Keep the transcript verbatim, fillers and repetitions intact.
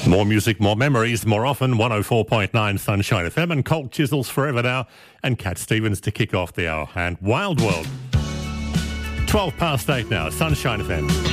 More music, more memories, more often. one oh four point nine Sunshine F M and Colt Chisels Forever Now and Cat Stevens to kick off the hour. And Wild World. twelve past eight now, Sunshine F M.